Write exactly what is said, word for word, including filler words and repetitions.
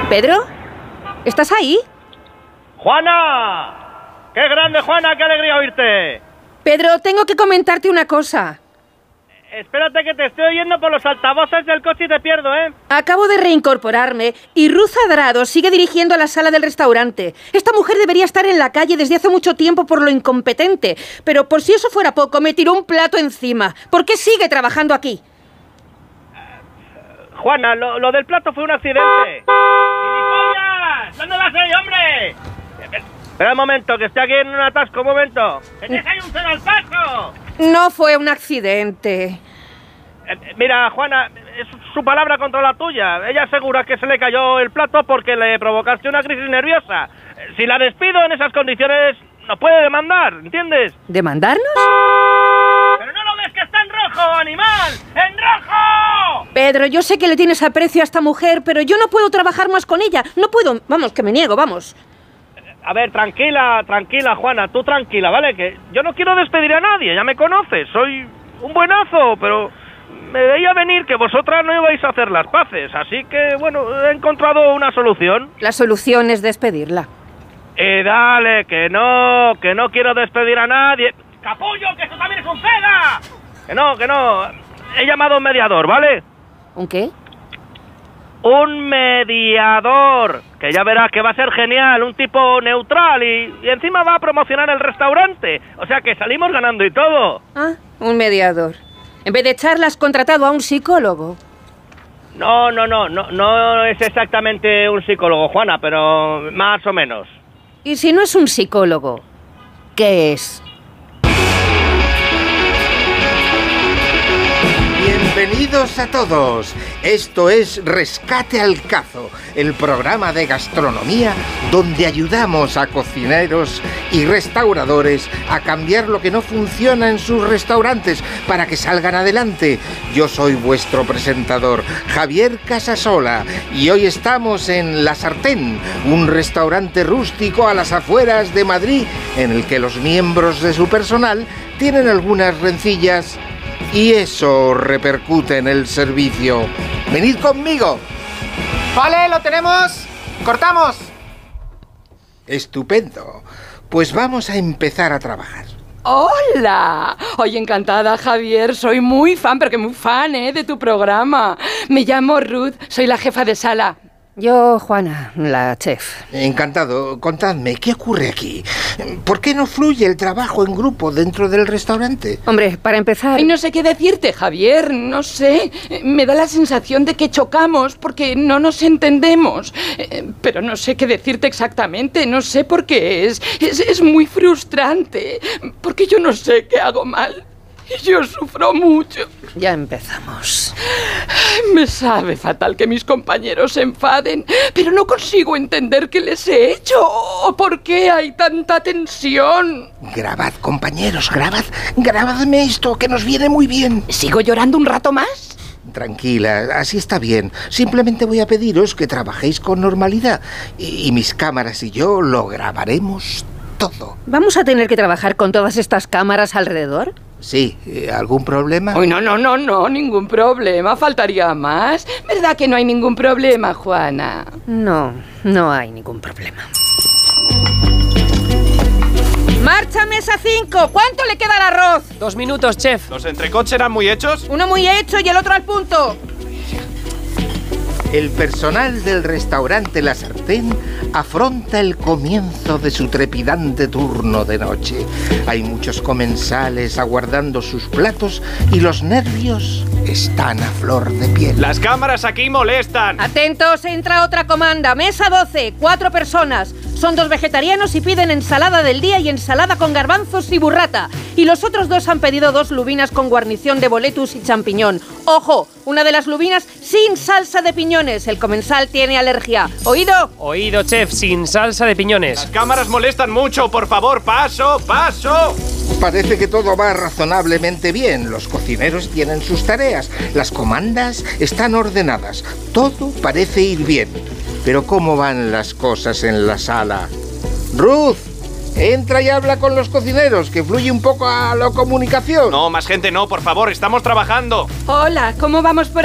¿Pedro? ¿Estás ahí? ¡Juana! ¡Qué grande, Juana! ¡Qué alegría oírte! Pedro, tengo que comentarte una cosa. Espérate que te estoy oyendo por los altavoces del coche y te pierdo, ¿eh? Acabo de reincorporarme y Ruth Adrado sigue dirigiendo la sala del restaurante. Esta mujer debería estar en la calle desde hace mucho tiempo por lo incompetente, pero por si eso fuera poco, me tiró un plato encima. ¿Por qué sigue trabajando aquí? Uh, Juana, lo, lo del plato fue un accidente. ¡Gilipollas! ¿Dónde vas ahí, hombre? Espera un momento, que estoy aquí en un atasco, un momento. ¡Que te cae un cero al paso! No fue un accidente. Eh, mira, Juana, es su palabra contra la tuya. Ella asegura que se le cayó el plato porque le provocaste una crisis nerviosa. Si la despido en esas condiciones, nos puede demandar, ¿entiendes? ¿Demandarnos? ¡Pero no lo ves que está en rojo, animal! ¡En rojo! Pedro, yo sé que le tienes aprecio a esta mujer, pero yo no puedo trabajar más con ella. No puedo. Vamos, que me niego, vamos. A ver, tranquila, tranquila, Juana, tú tranquila, ¿vale? Que yo no quiero despedir a nadie, ya me conoces, soy un buenazo, pero me veía venir que vosotras no ibais a hacer las paces, así que, bueno, he encontrado una solución. La solución es despedirla. Eh, dale, que no, que no quiero despedir a nadie. ¡Capullo, que esto también es un ceda! Que no, que no, he llamado a un mediador, ¿vale? ¿Un qué? Un mediador, que ya verás que va a ser genial, un tipo neutral y, y encima va a promocionar el restaurante. O sea que salimos ganando y todo. Ah, un mediador. En vez de echarla, has contratado a un psicólogo. No, no, no, no, no es exactamente un psicólogo, Juana, pero más o menos. ¿Y si no es un psicólogo, qué es? Bienvenidos a todos. Esto es Rescate al Cazo, el programa de gastronomía donde ayudamos a cocineros y restauradores a cambiar lo que no funciona en sus restaurantes para que salgan adelante. Yo soy vuestro presentador, Javier Casasola, y hoy estamos en La Sartén, un restaurante rústico a las afueras de Madrid en el que los miembros de su personal tienen algunas rencillas. Y eso repercute en el servicio. ¡Venid conmigo! Vale, lo tenemos. ¡Cortamos! Estupendo. Pues vamos a empezar a trabajar. ¡Hola! Oye, encantada, Javier. Soy muy fan, pero que muy fan, ¿eh? De tu programa. Me llamo Ruth, soy la jefa de sala. Yo, Juana, la chef. Encantado. Contadme, ¿qué ocurre aquí? ¿Por qué no fluye el trabajo en grupo dentro del restaurante? Hombre, para empezar... Ay, no sé qué decirte, Javier. No sé. Me da la sensación de que chocamos porque no nos entendemos. Eh, pero no sé qué decirte exactamente. No sé por qué es. Es, es muy frustrante. Porque yo no sé qué hago mal. Yo sufro mucho. Ya empezamos. Me sabe fatal que mis compañeros se enfaden, pero no consigo entender qué les he hecho o por qué hay tanta tensión. Grabad, compañeros, grabad. Grabadme esto, que nos viene muy bien. ¿Sigo llorando un rato más? Tranquila, así está bien. Simplemente voy a pediros que trabajéis con normalidad y, y mis cámaras y yo lo grabaremos todo. ¿Vamos a tener que trabajar con todas estas cámaras alrededor? Sí, ¿algún problema? Uy, no, no, no, no, ningún problema, faltaría más. ¿Verdad que no hay ningún problema, Juana? No, no hay ningún problema. ¡Marcha, mesa cinco! ¿Cuánto le queda al arroz? Dos minutos, chef. ¿Los entrecots eran muy hechos? Uno muy hecho y el otro al punto. El personal del restaurante La Sartén afronta el comienzo de su trepidante turno de noche. Hay muchos comensales aguardando sus platos y los nervios están a flor de piel. Las cámaras aquí molestan. Atentos, entra otra comanda. Mesa doce, cuatro personas. Son dos vegetarianos y piden ensalada del día y ensalada con garbanzos y burrata. Y los otros dos han pedido dos lubinas con guarnición de boletus y champiñón. ¡Ojo! Una de las lubinas sin salsa de piñones. El comensal tiene alergia. ¿Oído? Oído, chef, sin salsa de piñones. Las cámaras molestan mucho, por favor, paso, paso. Parece que todo va razonablemente bien. Los cocineros tienen sus tareas. Las comandas están ordenadas. Todo parece ir bien. Pero ¿cómo van las cosas en la sala? Ruth, entra y habla con los cocineros, que fluye un poco a la comunicación. No, más gente no, por favor, estamos trabajando. Hola, ¿cómo vamos por